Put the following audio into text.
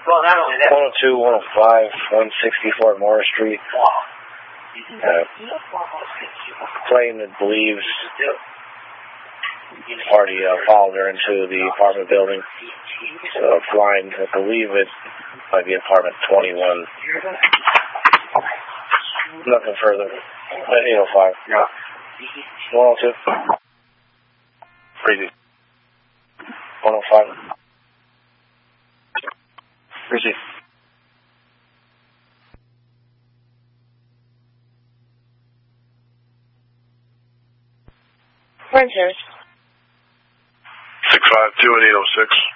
Well, not only that. 102, 105, 164 Morris Street. Plane that believes party followed her into the apartment building. Flying, I believe it might be apartment 21. Nothing further. 805. Yeah. 102. Crazy. 105. Crazy. Renters. 652 at 806.